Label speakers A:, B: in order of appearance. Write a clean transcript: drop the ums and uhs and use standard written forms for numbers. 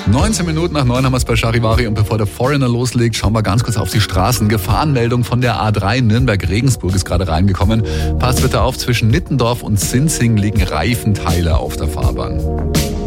A: 19 Minuten nach 9 haben wir es bei Charivari und bevor der Foreigner loslegt, schauen wir ganz kurz auf die Straßen. Gefahrenmeldung von der A3 Nürnberg-Regensburg ist gerade reingekommen. Passt bitte auf, zwischen Nittendorf und Sinzing liegen Reifenteile auf der Fahrbahn.